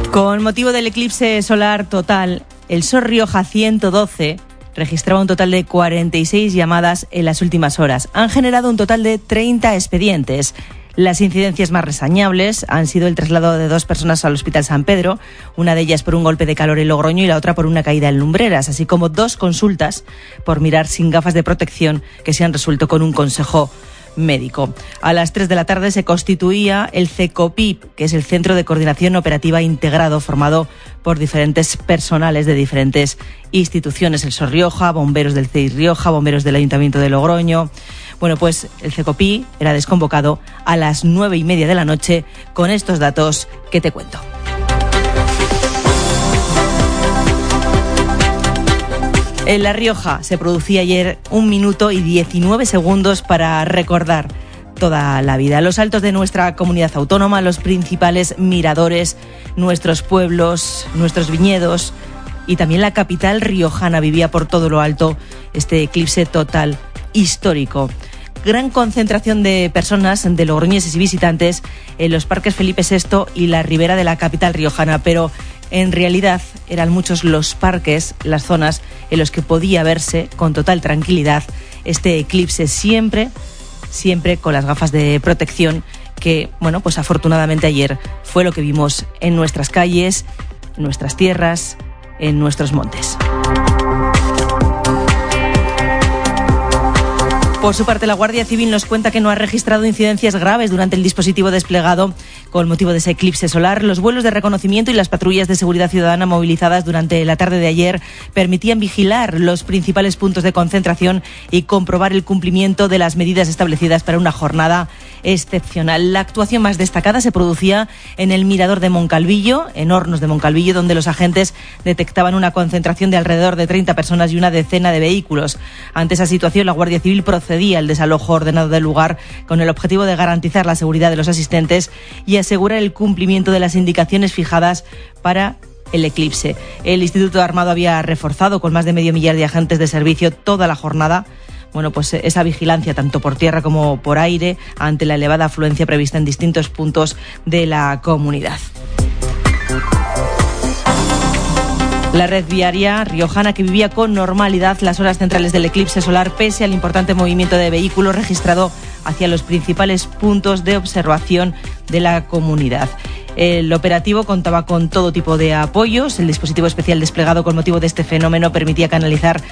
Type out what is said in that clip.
Con motivo del eclipse solar total, el Sol Rioja 112 registraba un total de 46 llamadas en las últimas horas. Han generado un total de 30 expedientes. Las incidencias más reseñables han sido el traslado de 2 personas al Hospital San Pedro, una de ellas por un golpe de calor en Logroño y la otra por una caída en Lumbreras, así como 2 consultas por mirar sin gafas de protección que se han resuelto con un consejo médico. A las 3 de la tarde se constituía el CECOPIP, que es el Centro de Coordinación Operativa Integrado, formado por diferentes personales de diferentes instituciones, el Sol Rioja, bomberos del CEI Rioja, bomberos del Ayuntamiento de Logroño. Bueno, pues el CECOPIP era desconvocado a las 9:30 de la noche con estos datos que te cuento. En La Rioja se producía ayer 1 minuto y 19 segundos para recordar toda la vida. Los altos de nuestra comunidad autónoma, los principales miradores, nuestros pueblos, nuestros viñedos y también la capital riojana vivía por todo lo alto este eclipse total histórico. Gran concentración de personas, de logroñeses y visitantes en los parques Felipe VI y la ribera de la capital riojana, pero en realidad eran muchos los parques, las zonas en los que podía verse con total tranquilidad este eclipse, siempre con las gafas de protección que, bueno, pues afortunadamente ayer fue lo que vimos en nuestras calles, en nuestras tierras, en nuestros montes. Por su parte, la Guardia Civil nos cuenta que no ha registrado incidencias graves durante el dispositivo desplegado con motivo de ese eclipse solar. Los vuelos de reconocimiento y las patrullas de seguridad ciudadana movilizadas durante la tarde de ayer permitían vigilar los principales puntos de concentración y comprobar el cumplimiento de las medidas establecidas para una jornada excepcional. La actuación más destacada se producía en el Mirador de Moncalvillo, en Hornos de Moncalvillo, donde los agentes detectaban una concentración de alrededor de 30 personas y una decena de vehículos. Ante esa situación, la Guardia Civil procedía al desalojo ordenado del lugar con el objetivo de garantizar la seguridad de los asistentes y asegurar el cumplimiento de las indicaciones fijadas para el eclipse. El Instituto Armado había reforzado con más de medio millar de agentes de servicio toda la jornada. Bueno, pues esa vigilancia tanto por tierra como por aire ante la elevada afluencia prevista en distintos puntos de la comunidad. La red viaria riojana, que vivía con normalidad las horas centrales del eclipse solar pese al importante movimiento de vehículos registrado hacia los principales puntos de observación de la comunidad. El operativo contaba con todo tipo de apoyos. El dispositivo especial desplegado con motivo de este fenómeno permitía canalizar